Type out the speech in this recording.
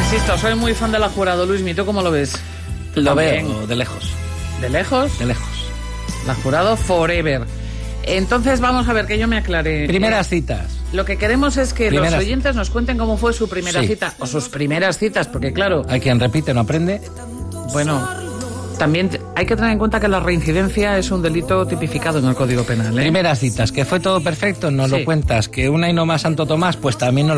Insisto, soy muy fan de La Jurado. Luismi, ¿tú cómo lo ves? Lo También. veo de lejos. ¿De lejos? De lejos. La Jurado forever. Entonces vamos a ver, que yo me aclare. Primeras citas. Lo que queremos es que los oyentes nos cuenten cómo fue su primera cita, o sus primeras citas, porque claro... Hay quien repite, no aprende. Bueno, también hay que tener en cuenta que la reincidencia es un delito tipificado en el Código Penal, ¿eh? Primeras citas, que fue todo perfecto, no lo cuentas. Que una y no más Santo Tomás, pues también no